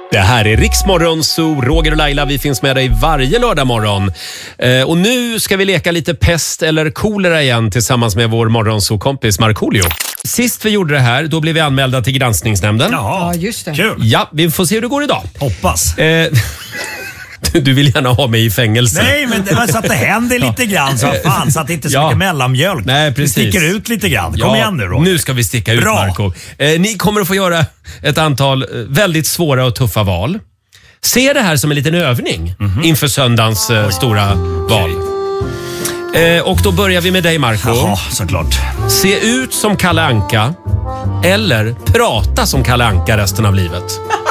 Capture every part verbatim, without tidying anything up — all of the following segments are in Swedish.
Det här är Riksmorgon Zoo, Roger och Laila, vi finns med dig varje lördag morgon. Eh, och nu ska vi leka lite pest eller kolera igen tillsammans med vår morgonzoo-kompis Markoolio. Sist vi gjorde det här, då blev vi anmälda till granskningsnämnden. Ja, just det. Kul. Ja, vi får se hur det går idag. Hoppas. Eh, du vill gärna ha mig i fängelse. Nej, men det var så att det händer lite grann. Så fan, så att det inte är så Ja. mycket mellanmjölk. Nej, precis. Det sticker ut lite grann. Kom Ja, igen nu då. Nu ska vi sticka ut, Bra. Marco. Eh, ni kommer att få göra ett antal eh, väldigt svåra och tuffa val. Se det här som en liten övning Mhm. inför söndagens eh, stora val. Eh, och då börjar vi med dig, Marco. Jaha, såklart. Se ut som Kalle Anka eller prata som Kalle Anka resten av livet.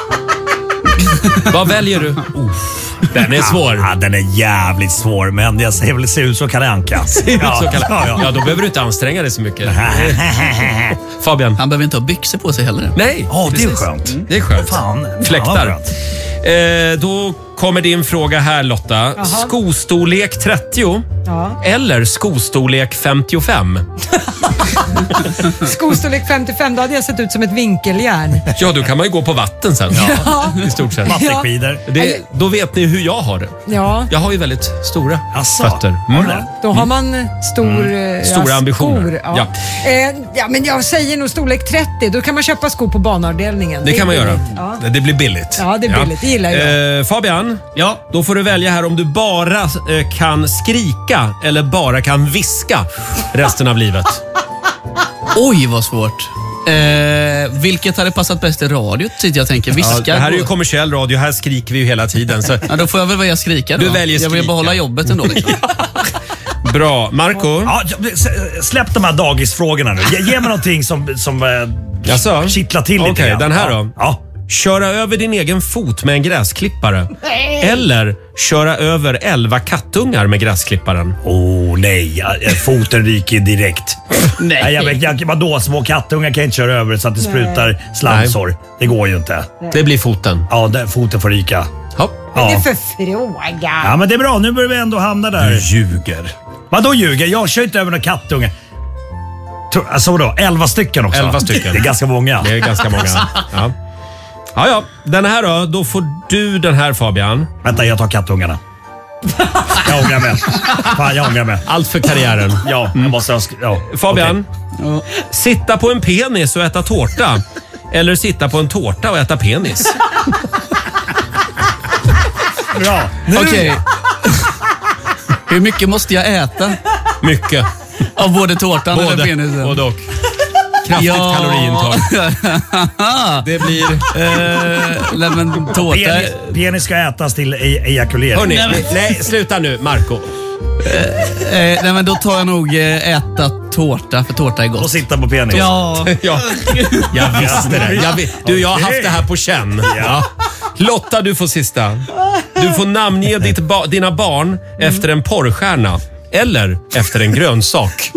Vad väljer du? Den är svår. Ja, den är jävligt svår, men jag ser väl se ut som Kalle Anka. Se ut som Kalle. Ja, ja. Ja, då behöver du inte anstränga dig så mycket. Fabian? Han behöver inte ha byxor på sig heller. Nej, Ja, det är precis. skönt. Det är skönt. Fan, Fläktar. fan vad skönt. Eh, då kommer din fråga här, Lotta. Jaha. Skostorlek trettio Ja. eller skostorlek femtiofem? Skostorlek femtiofem, då hade jag sett ut som ett vinkeljärn. Ja, då kan man ju gå på vatten sen. Ja. I stort sett. Vattenskidor. Det, då vet ni hur jag har det. Ja, Jag har ju väldigt stora Asså, fötter. har Mm. du det? då har man stor, eh, Stora ja, ambitioner. skor. Ja. Ja. Eh, ja, men jag säger nog storlek trettio. Då kan man köpa skor på banavdelningen. Det kan man är göra. billigt. Ja. Det blir billigt. Ja, det är billigt. Det gillar jag. Eh, Fabian, Ja. då får du välja här om du bara eh, kan skrika eller bara kan viska resten av livet. Oj, vad svårt. Eh, vilket hade passat bäst i radio, jag tänker. Viska. Ja, det här är ju kommersiell radio, här skriker vi ju hela tiden. Så. Ja, då får jag väl välja skrika då. Du väljer Jag vill skrika. behålla jobbet ändå. Liksom. Bra. Marco? Ja, släpp de här dagisfrågorna nu. Ge, ge mig någonting som, som eh, Jaså? kittlar till lite Okej, grann. den här Ja. då. Ja. Köra över din egen fot med en gräsklippare. Eller köra över elva kattungar med gräsklipparen. Åh oh, nej, Ja, foten ryker direkt. Nej. Jag, vet- jag, vadå, små kattungar kan jag inte köra över så att det sprutar slamsår. Det går ju inte. Det blir foten. Ja, där, foten får ryka. Hopp. Det är Ja. för fråga. Ja, men det är bra. Nu börjar vi ändå hamna där. Du ljuger. Vadå ljuger? Jag kör inte över några kattungar. Tror- Alltså vadå? Elva stycken också? Elva stycken. Det är ganska många. Det är ganska många. Ja. Ja, ja. Den här då. Då får du den här, Fabian. Vänta, jag tar kattungarna. Jag ångrar mig. Fan, jag ångrar mig. Allt för karriären. Ja, jag måste... önska- Ja. Fabian, Ja. sitta på en penis och äta tårta. Eller sitta på en tårta och äta penis. Okej. Bra. Okej. Hur mycket måste jag äta Mycket. av både tårtan eller Både, penisen? både och. Kraftigt kaloriintag. Det blir... Eh, nej, men tårta... Penis, penis ska ätas till e- ejakulering. Hörni, Nej, men- nej, sluta nu, Marco. Eh, nej, men då tar jag nog eh, äta tårta, för tårta är gott. Och sitta på penis. Ja. Ja, jag visste det. Jag, vi- du, jag har haft det här på känn. Ja. Lotta, du får sista. Du får namnge ditt ba- dina barn efter en porrstjärna. Eller efter en grönsak.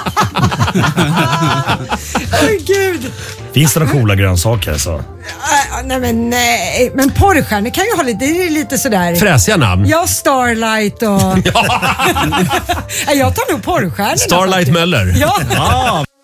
Åh, gud. Finns det några coola grönsaker? Så? Äh, nej, men nej. Men porrstjärnor kan ju ha lite, det är lite sådär. Fräsiga namn. Ja, Starlight och... Ja. Nej, jag tar nog porrstjärnorna. Starlight faktiskt. Möller. Ja. Ah.